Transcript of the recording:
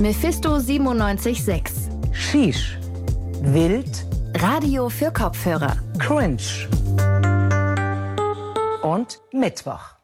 Mephisto 97.6. Shish. Wild. Radio für Kopfhörer. Cringe. Und Mittwoch.